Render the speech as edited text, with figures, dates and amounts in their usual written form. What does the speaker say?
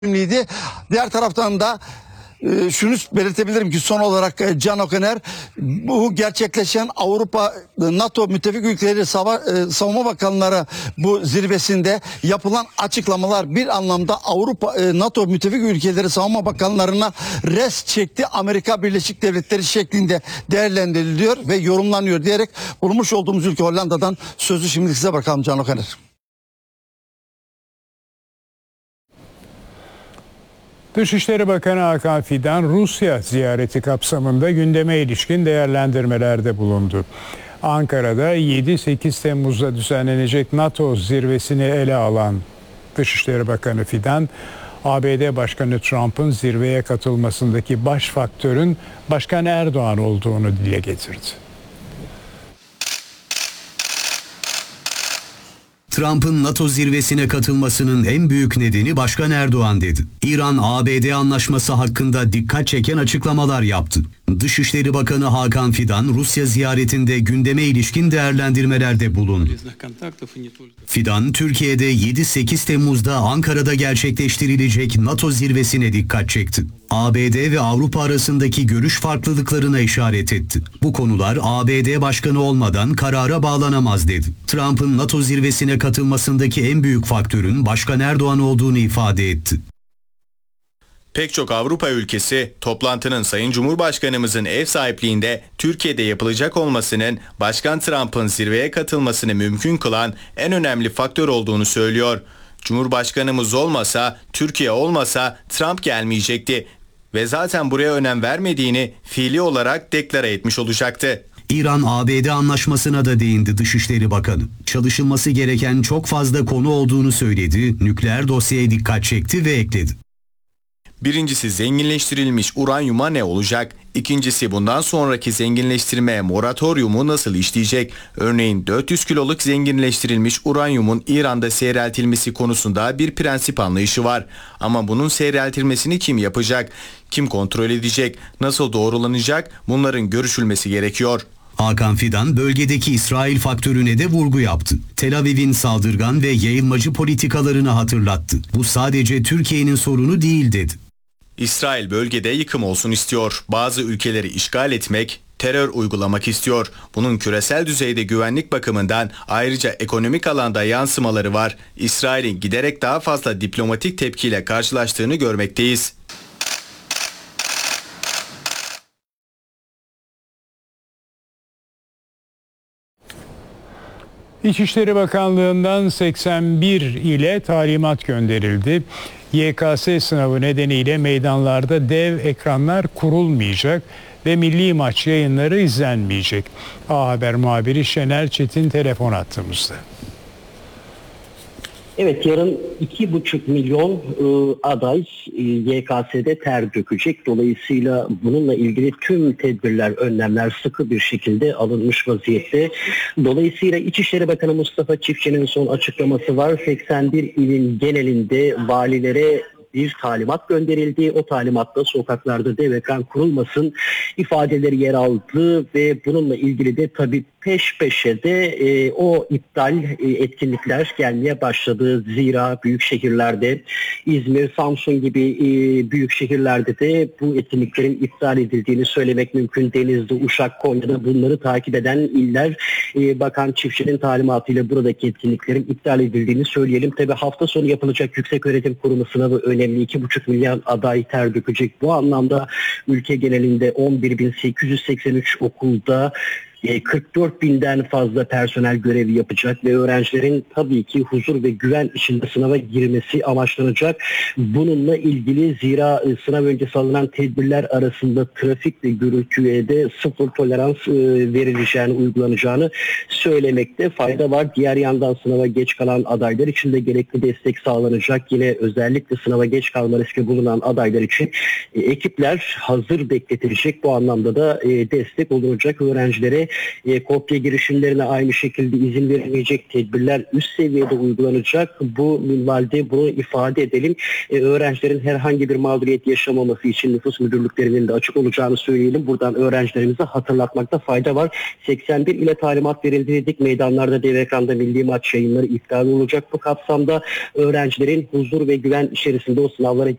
önemliydi. Diğer taraftan da şunu belirtebilirim ki son olarak Can Okaner, bu gerçekleşen Avrupa NATO müttefik ülkeleri savunma bakanları bu zirvesinde yapılan açıklamalar bir anlamda Avrupa NATO müttefik ülkeleri savunma bakanlarına res çekti, Amerika Birleşik Devletleri şeklinde değerlendiriliyor ve yorumlanıyor diyerek bulunmuş olduğumuz ülke Hollanda'dan sözü şimdi size bırakalım Can Okaner. Dışişleri Bakanı Hakan Fidan, Rusya ziyareti kapsamında gündeme ilişkin değerlendirmelerde bulundu. Ankara'da 7-8 Temmuz'da düzenlenecek NATO zirvesini ele alan Dışişleri Bakanı Fidan, ABD Başkanı Trump'ın zirveye katılmasındaki baş faktörün Başkan Erdoğan olduğunu dile getirdi. Trump'ın NATO zirvesine katılmasının en büyük nedeni Başkan Erdoğan dedi. İran-ABD anlaşması hakkında dikkat çeken açıklamalar yaptı. Dışişleri Bakanı Hakan Fidan, Rusya ziyaretinde gündeme ilişkin değerlendirmelerde bulundu. Fidan, Türkiye'de 7-8 Temmuz'da Ankara'da gerçekleştirilecek NATO zirvesine dikkat çekti. ABD ve Avrupa arasındaki görüş farklılıklarına işaret etti. Bu konular ABD Başkanı olmadan karara bağlanamaz dedi. Trump'ın NATO zirvesine katılmasındaki en büyük faktörün Başkan Erdoğan olduğunu ifade etti. Pek çok Avrupa ülkesi toplantının Sayın Cumhurbaşkanımızın ev sahipliğinde Türkiye'de yapılacak olmasının Başkan Trump'ın zirveye katılmasını mümkün kılan en önemli faktör olduğunu söylüyor. Cumhurbaşkanımız olmasa, Türkiye olmasa Trump gelmeyecekti ve zaten buraya önem vermediğini fiili olarak deklare etmiş olacaktı. İran-ABD anlaşmasına da değindi Dışişleri Bakanı. Çalışılması gereken çok fazla konu olduğunu söyledi, nükleer dosyaya dikkat çekti ve ekledi. Birincisi zenginleştirilmiş uranyuma ne olacak? İkincisi bundan sonraki zenginleştirme moratoryumu nasıl işleyecek? Örneğin 400 kiloluk zenginleştirilmiş uranyumun İran'da seyreltilmesi konusunda bir prensip anlayışı var. Ama bunun seyreltilmesini kim yapacak? Kim kontrol edecek? Nasıl doğrulanacak? Bunların görüşülmesi gerekiyor. Hakan Fidan bölgedeki İsrail faktörüne de vurgu yaptı. Tel Aviv'in saldırgan ve yayılmacı politikalarını hatırlattı. Bu sadece Türkiye'nin sorunu değil dedi. İsrail bölgede yıkım olsun istiyor. Bazı ülkeleri işgal etmek, terör uygulamak istiyor. Bunun küresel düzeyde güvenlik bakımından ayrıca ekonomik alanda yansımaları var. İsrail'in giderek daha fazla diplomatik tepkiyle karşılaştığını görmekteyiz. İçişleri Bakanlığı'ndan 81 ile talimat gönderildi. YKS sınavı nedeniyle meydanlarda dev ekranlar kurulmayacak ve milli maç yayınları izlenmeyecek. A Haber muhabiri Şener Çetin telefon attığımızda. Evet, yarın 2,5 milyon aday YKS'de ter dökecek. Dolayısıyla bununla ilgili tüm tedbirler, önlemler sıkı bir şekilde alınmış vaziyette. Dolayısıyla İçişleri Bakanı Mustafa Çiftçi'nin son açıklaması var. 81 ilin genelinde valilere bir talimat gönderildi. O talimatta sokaklarda dev ekran kurulmasın ifadeleri yer aldı ve bununla ilgili de tabii peş peşe de o iptal etkinlikler gelmeye başladı. Zira büyük şehirlerde, İzmir, Samsun gibi büyük şehirlerde de bu etkinliklerin iptal edildiğini söylemek mümkün. Denizli, Uşak, Konya'da bunları takip eden iller Bakan Çiftçi'nin talimatıyla buradaki etkinliklerin iptal edildiğini söyleyelim. Tabii hafta sonu yapılacak Yükseköğretim Kurumu sınavı önemli. 2,5 milyon aday ter dökecek. Bu anlamda ülke genelinde 11.883 okulda 44 binden fazla personel görevi yapacak ve öğrencilerin tabii ki huzur ve güven içinde sınava girmesi amaçlanacak. Bununla ilgili zira sınav öncesi alınan tedbirler arasında trafik ve gürültüye de sıfır tolerans verileceğini, uygulanacağını söylemekte fayda var. Diğer yandan sınava geç kalan adaylar için de gerekli destek sağlanacak. Yine özellikle sınava geç kalma riski bulunan adaylar için ekipler hazır bekletilecek. Bu anlamda da destek olunacak öğrencilere. kopya girişimlerine aynı şekilde izin verilmeyecek, tedbirler üst seviyede uygulanacak. Bu minvalde bunu ifade edelim. Öğrencilerin herhangi bir mağduriyet yaşamaması için nüfus müdürlüklerinin de açık olacağını söyleyelim. Buradan öğrencilerimize hatırlatmakta fayda var. 81 ile talimat verildi dedik. Meydanlarda, dev ekranda milli maç yayınları iptal olacak bu kapsamda. Öğrencilerin huzur ve güven içerisinde o sınavlara